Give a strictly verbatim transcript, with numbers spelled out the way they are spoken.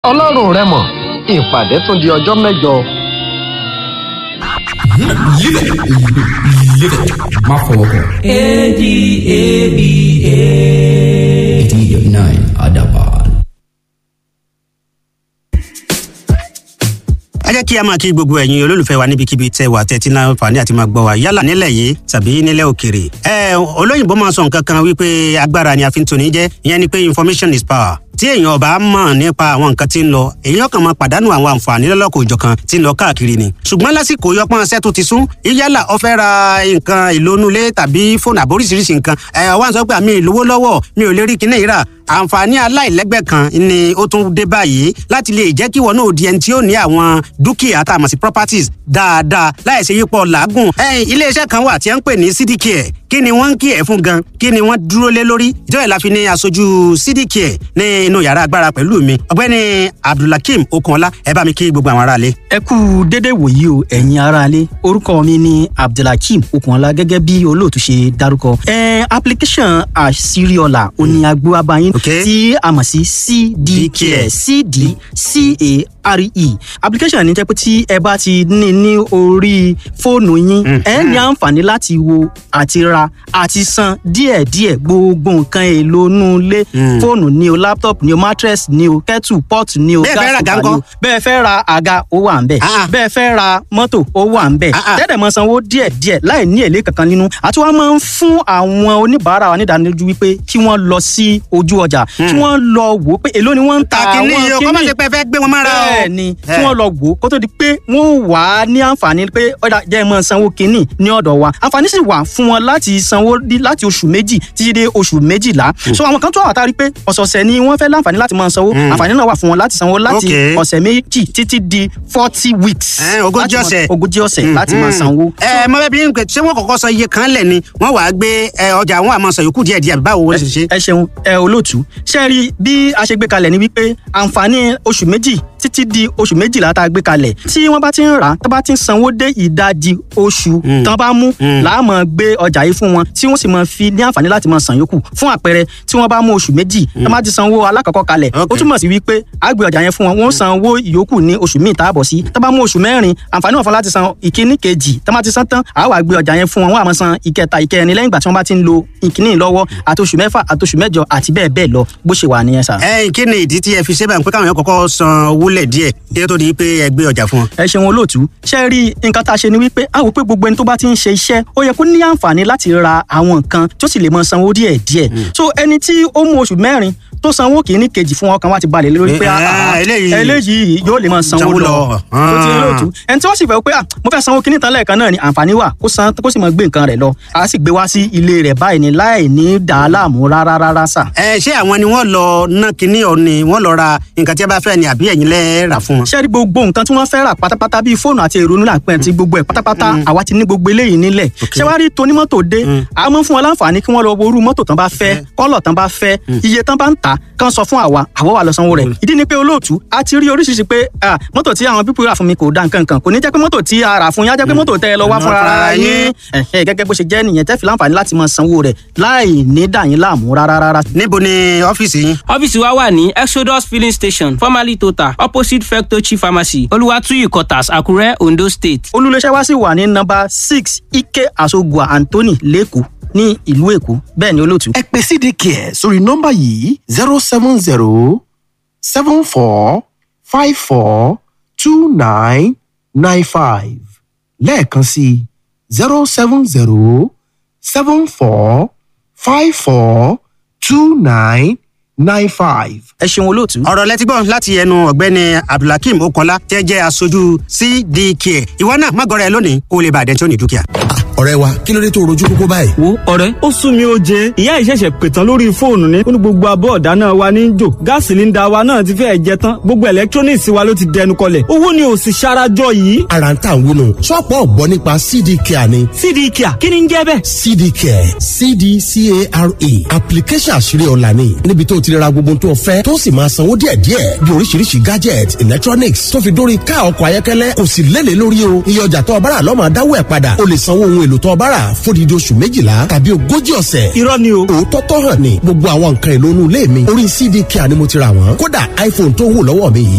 ọlọ́run rẹ mọ̀ ìpàdé tún di ọjọ́ mẹ́jọ. Live it, live it, má fọwọ́ kàn. A D A B A. eighty nine Adaban. ẹ jẹ́ kí a máa kí gbogbo ẹ̀yin olólùfẹ́ wa níbikíbi tẹ́ wà tẹ́tí náà fà ní àti máa gbọ́ wa yálà nílẹ̀ yìí tàbí nílẹ̀ òkèrè. ẹ olóyìnbó máa sọ nǹkan kan wípé agbára ni a fi ń toni jẹ́ ìyẹn ni pé information is power. tí èèyàn ọba mọ̀ nípa àwọn nǹkan tí ń lọ èèyàn kan máa pàdánù àwọn àǹfààní lọ́lọ́kọ̀ òjọ̀kan tí ń lọ káàkiri ni. ṣùgbọ́n lásìkò yọpọ́n ṣẹ́ tó ti sún yálà ó fẹ́ ra nǹkan ìlónúlé tàbí fóònù àbóríṣiríṣi nǹkan ẹ̀ wá ń sọ pé àmì ìlówó lọ́wọ́ mi ò lè rí kinní ìrà àǹfààní aláìlẹ́gbẹ́ kan ni ó tún dé báyìí láti lè jẹ́ kí wọn náà di ẹni tí ó ní àwọn dúkìá tá a mọ̀ sí properties dáadáa láìsí yípo làágùn. iléeṣẹ́ kan wà tí a ń pè ní cdcare kí ni wọ́n ń kí ẹ̀ fún gan kí ni wọ́n dúró lé lórí ìjọba ìlàfi ní aṣojú cdcare ní inú yàrá agbára pẹ̀lú mi ọ̀gbẹ́ni abdulhakeem okunọlá ẹ bá mi kí gbogbo àwọn aráalé. ẹ kú dédé wòyí o ẹ̀yin aráalé orúkọ mi ni abdulhakeem okunọlá gẹ́gẹ́ bí olóòtú ṣe dárúkọ. ẹ application àṣírí ọ̀la òní agbó abayín tí a mọ̀ sí cdcare cdcare application ní jẹ́ pé tí ẹ bá ti ní ní orí fóònù yín ẹ ní àǹfààní láti wo àti ra àti san díẹ̀díẹ̀ gbogbo nǹkan èlò inú ilé fóònù ni o laptop ni o mattress ni o kettle pot ni o gas cooker ni o bẹ́ẹ̀ fẹ́ ra àga ó wà ńbẹ̀ bẹ́ẹ̀ fẹ́ ra mọ́tò ó wà ńbẹ̀ tẹ́lẹ̀ mọ́ sanwó díẹ̀díẹ̀ láì ní èlé kankan nínú àti wọ́n máa ń fún àwọn oníbàárà wa nídánilójú wípé kí wọ́n lọ sí ojú ọjà kí wọ́n lọ wò ó pé èló ni wọ́n ń ta àwọn kíní yìí kọ́ máa ṣe pé ẹ fẹ́ gbé wọn mára o. bẹ́ẹ̀ ni kí wọ́n lọ wò ó kó tó di pé wọ́n wà á ní àǹfààní pé ọ̀dà jẹ́ mọ́ sanwó kíní ní ọ̀dọ̀ wa àǹfààní sì wà fún wọn láti sanwó láti oṣù méjì títí dé oṣù méjìlá so àwọn kan tó wà tá a rí pé ọ̀sọ̀ọ̀sẹ̀ ni wọ́n fẹ́ láǹfààní láti máa sanwó àǹfààní náà wà fún wọn láti sanwó láti ọ̀sẹ̀ méjì títí di forty weeks ogójì ọ̀sẹ̀ ogójì ọ̀sẹ̀ láti máa sanwó. ẹ mọ bẹẹ bí n pẹ ṣé wọn kọ́kọ́ sọ iye kan lẹ ni wọn wàá gbé ọjà wọn àmọ́ sọ yòókù díẹ̀ díẹ̀ báwo wọn ṣe ṣe. ẹ ṣeun ẹ olóòtú ṣe rí bí a ṣe gbé kalẹ̀ ni wípé àǹfààní oṣù méjì títí di oṣù méjìlá tá a gbé kalẹ̀ tí wọ́n bá ti ń rà tó bá ti ń sanwó dé ìdajì oṣù tán bá mú làá máa gbé ọjà yìí fún wọn tí wọ́n sì máa fi ní àǹfààní láti máa san yòókù fún àpẹẹrẹ tí wọ́n bá mú oṣù méjì tó bá ti sanwó alákọ̀ọ́kọ́ kalẹ̀ ó túmọ̀ sí wípé a gbé ọjà yẹn fún wọn wọ́n san owó ìyókù ní oṣù míì tá a bọ̀ sí tó bá mú oṣù mẹ́rin àǹfààní wọn fún láti san ìkíní kejì tó bá ti san tán àá wá gbé ọjà yẹn fún wọn wọ́n á máa san ìkẹta ìkẹrin lẹ́yìn ìgbà tí wọ́n bá ti ń lo ìkíní lọ́wọ́ àti oṣù mẹ́fà àti oṣù mẹ́jọ àti bẹ́ẹ̀ bẹ́ẹ̀ lọ bó ṣe wà nìyẹn sà. ẹ kí ni ìdí tí ẹ fi ṣe báyìí pé káwọn yẹn kọ́kọ́ san owó lẹ̀ díẹ̀ kí ló tó di pé ẹ gbé ọjà fún wọn. ẹ ṣeun olóòtú ṣe rí nǹkan tá a ṣe ni wípé a wò pé gbogbo ẹni tó bá ti ń ṣe iṣẹ́ ó yẹ kó ní àǹfààní láti ra àwọn nǹkan tó sì lè máa sanwó díẹ̀ díẹ̀ so ẹni tí ó mú oṣù mẹ́rin tó sanwó kìíní kejì fún ọkàn wa ti balẹ̀ lórí pé eléyìí yóò lè máa sanwó lọ tó ti olóòtú ẹni tí wọ́n sì fẹ́ pé mo fẹ́ sanwó kìíní tán lẹ́ẹ̀kan náà ni àǹfààní wà kó san kó sì máa gbé nǹkan rẹ̀ lọ a sì gbé wá sí ilé rẹ̀ báyìí ni láì ní dàá láàmú rárá rárá sà. ẹ ṣé àwọn ni wọ́n lọ ná kinní ọ ni wọ́n lọ ra nǹkan tí a bá fẹ́ ni àbí ẹ̀yin lẹ rà fún wọn. ṣé rí gbogbo nǹkan tí wọ́n fẹ́ rà pátápátá bíi fóònù àti èrò nílà pẹ́ ti gbogbo ẹ̀ pátápátá àwa ti ní gbogbo eléyìí nílẹ̀ ṣé wàá rí tonímọ́tò dé a mọ̀ fún wọn láǹfààní kí wọ́n lọ wo irú mọ́tò tán bá fẹ́ kọ́lọ̀ tán bá fẹ́ iye tán bá ń tà kán sọ fún àwa àwọ̀ wà lọ sanwó rẹ̀ ìdí ni pé olóòtú a ti rí oríṣiríṣi pé mọ́tò tí àwọn pípọ̀ rà fún mi kò dá nǹkan kan kò ní jẹ́ pé mọ́tò tí a rà fún yín á jẹ́ pé mọ́tò tẹ́ ẹ lọ wá fúnra ara yín gẹ́gẹ́ bó ṣe jẹ́ nìyẹn tẹ́ fi láǹfààní láti máa sanwó rẹ̀ láì ní dà yín láàmú rárá. níbo ni ọ́fíìsì yín. ọ́fíìsì wa wà ní exodus filling station formerly total opposite fectochi pharmacy olùwàtúyì quarters àkúrẹ́ ondo state. olùléṣẹ́ wa sì wà ní nọ́mbà six ike asogua anthony lẹ́kọ̀ọ́ ní ìlú èkó bẹ́ẹ̀ ni olóòtú. ẹ pè cdcare sórí nọ́mbà yìí zero seven zero seven four five four two nine nine five lẹ́ẹ̀kan sí zero seven zero seven four five four two nine nine five. ẹ ṣeun olóòtú. ọ̀rọ̀ lẹ́tí gbọ́ láti ẹnu ọ̀gbẹ́ni abdulhakeem okunọlá tẹ́ jẹ́ aṣojú cdcare ìwọ náà má gọrẹ lónìí kó o lè bàdẹ́ tí ó ní dúkìá. ọ̀rẹ́ wa kí ló dé tó rojú kókó báyìí. wo ọ̀rẹ́ ó sún mi ó jẹ ìyá ìṣẹ̀ṣẹ̀ pètàn lórí fóònù ní ó ní gbogbo abọ́ ọ̀dáná wa ní jò gáàsì sílíńdà wa náà ti fẹ́ẹ̀ jẹ tán gbogbo electronics wa ló ti dẹnu kọlẹ̀ owó ni ò sì ṣarajọ yìí. ara ń tà ń wúnu ṣọ́ọ̀pù ọ̀gbọ́n nípa cdcare ni. cdcare kí ni ń jẹ́ bẹ́ẹ̀. cdcare cdcare application àṣírí ọ̀la ni níbi tó ti ra gbogbo tó fẹ́ tó sì máa sanwó díẹ̀díẹ̀ bí oríṣiríṣi gadget electronics tó fi dórí ká ọkọ̀ ayọ́kẹ́lẹ́ kò sì lélẹ̀ lórí o iye ọjà tó ọbára lọ́mọ dáwọ́ ẹ̀ padà o lè sanwó ohun èlò tó ọbára fódìdí oṣù méjìlá tàbí ogójì ọ̀sẹ̀. irọ́ ni o. òótọ́ tó hàn ní gbogbo àwọn nǹkan èlò inú ilé mi orí cdcare ni mo ti rà wọ́n kódà iphone tó wù lọ́wọ́ mi yìí